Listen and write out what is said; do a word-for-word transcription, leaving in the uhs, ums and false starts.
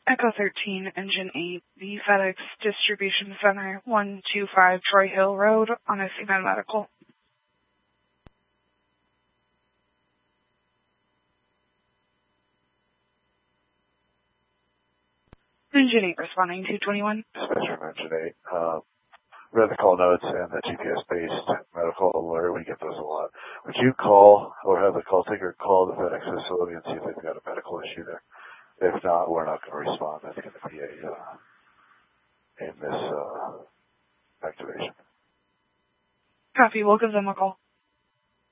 Echo thirteen, Engine eight, the FedEx Distribution Center, one two five Troy Hill Road, on a C nine Medical. Engine eight responding, two twenty-one. Dispatcher from Engine eight. Uh, read the call notes and the G P S-based medical alert. We get those a lot. Would you call or have the call taker call the FedEx facility and see if they've got a medical issue there? If not, we're not going to respond. That's going to be a, uh, a mis, uh, activation. Copy. We'll give them a call.